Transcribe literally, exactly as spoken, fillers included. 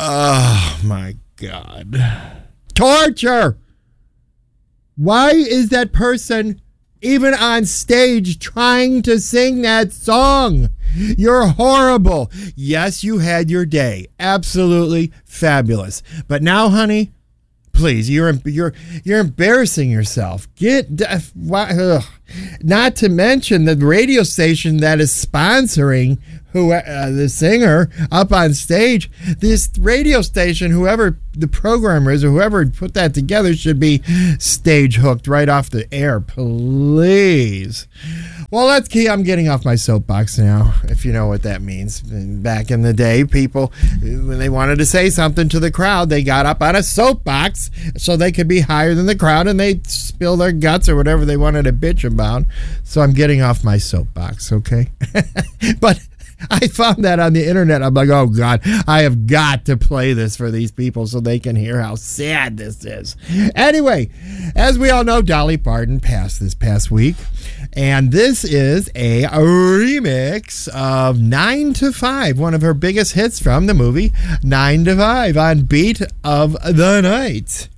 Oh, my God. Torture! Why is that person even on stage trying to sing that song? You're horrible. Yes, you had your day. Absolutely fabulous. But now, honey, please, you're you're you're embarrassing yourself. Get ugh. Not to mention the radio station that is sponsoring who uh, the singer up on stage. This radio station, whoever the programmer is or whoever put that together, should be stage hooked right off the air. Please. Well, let's keep. I'm getting off my soapbox now, if you know what that means. Back in the day, people, when they wanted to say something to the crowd, they got up on a soapbox so they could be higher than the crowd, and they'd spill their guts or whatever they wanted to bitch about. So I'm getting off my soapbox, okay? But I found that on the internet. I'm like, oh, God, I have got to play this for these people so they can hear how sad this is. Anyway, as we all know, Dolly Parton passed this past week. And this is a remix of nine to five, one of her biggest hits from the movie nine to five on Beat of the Night.